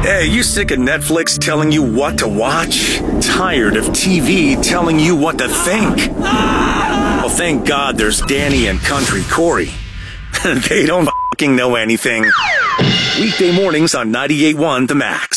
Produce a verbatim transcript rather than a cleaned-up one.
Hey, you sick of Netflix telling you what to watch? Tired of T V telling you what to think? Well, thank God there's Danny and Country Corey. They don't fucking know anything. Weekday mornings on ninety-eight point one The Max.